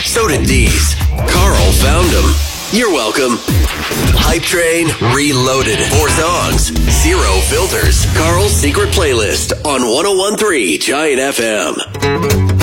So did Deez. Carl found them. You're welcome. Hype Train Reloaded. 4 songs, 0 filters. Carl's secret playlist on 101.3 Giant FM.